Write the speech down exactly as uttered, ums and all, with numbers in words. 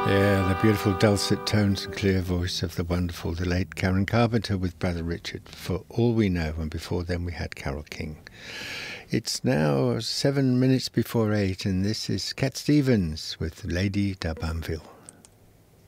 Yeah, the beautiful dulcet tones and clear voice of the wonderful, the late Karen Carpenter with Brother Richard, For All We Know, and before them we had Carole King. It's now seven minutes before eight, and this is Cat Stevens with Lady d'Albanville.